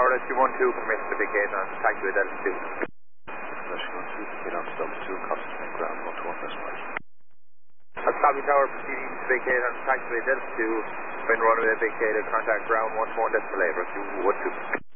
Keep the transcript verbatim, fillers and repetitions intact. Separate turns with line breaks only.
Tower, Rescue one two, permission to vacate on taxiway Delta two.
Rescue one two, vacate on Delta two, concentrate ground one two one decimal.
That's Copy Tower, proceeding to vacate on taxiway Delta two. When runway vacated, contact ground one two one decimal eight, Rescue one two.